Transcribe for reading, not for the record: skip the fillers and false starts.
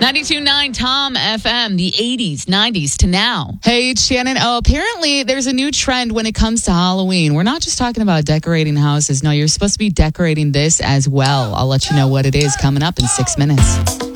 92.9 Tom FM, the 80s, 90s to now. Hey, it's Shannon. Oh, apparently there's a new trend when it comes to Halloween. We're not just talking about decorating houses. No, you're supposed to be decorating this as well. I'll let you know what it is coming up in 6 minutes.